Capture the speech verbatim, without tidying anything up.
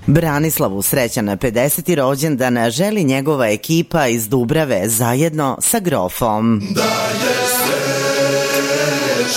Branislavu srećan pedeseti rođendan želi njegova ekipa iz Dubrave zajedno sa grofom. Da je